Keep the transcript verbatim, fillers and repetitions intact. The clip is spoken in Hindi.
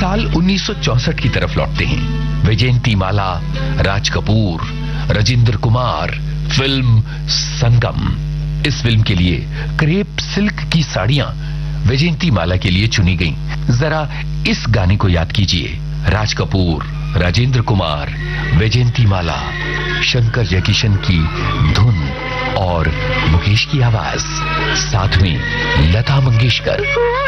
साल उन्नीस सौ चौसठ की तरफ लौटते हैं। वैजयंती माला, राज कपूर, राजेंद्र कुमार, फिल्म संगम। इस फिल्म के लिए क्रेप सिल्क की साड़ियां वैजयंती माला के लिए चुनी गईं। जरा इस गाने को याद कीजिए। राज कपूर, राजेंद्र कुमार, वैजयंती माला, शंकर जयकिशन की धुन और मुकेश की आवाज, साथ में लता मंगेशकर।